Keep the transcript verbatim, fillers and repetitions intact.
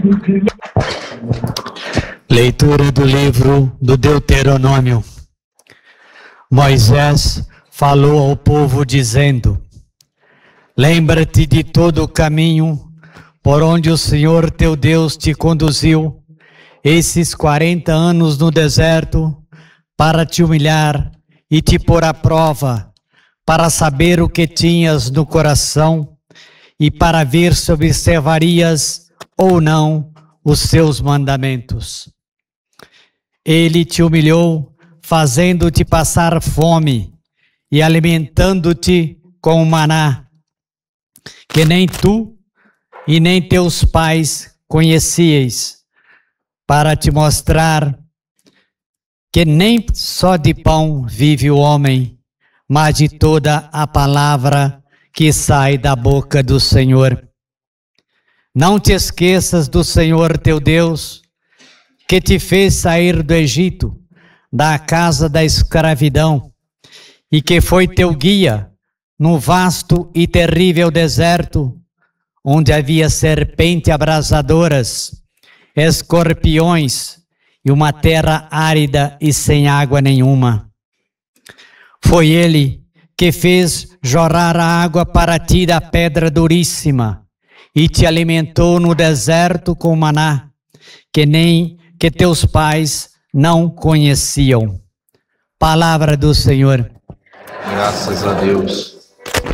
Leitura do livro do Deuteronômio. Moisés falou ao povo dizendo: lembra-te de todo o caminho por onde o Senhor teu Deus te conduziu esses quarenta anos no deserto, para te humilhar e te pôr à prova, para saber o que tinhas no coração e para ver se observarias ou não os seus mandamentos. Ele te humilhou, fazendo-te passar fome e alimentando-te com o maná, que nem tu e nem teus pais conhecieis, para te mostrar que nem só de pão vive o homem, mas de toda a palavra que sai da boca do Senhor. Não te esqueças do Senhor teu Deus, que te fez sair do Egito, da casa da escravidão, e que foi teu guia no vasto e terrível deserto, onde havia serpentes abrasadoras, escorpiões e uma terra árida e sem água nenhuma. Foi ele que fez jorrar a água para ti da pedra duríssima e te alimentou no deserto com maná, que nem que teus pais não conheciam. Palavra do Senhor. Graças a Deus.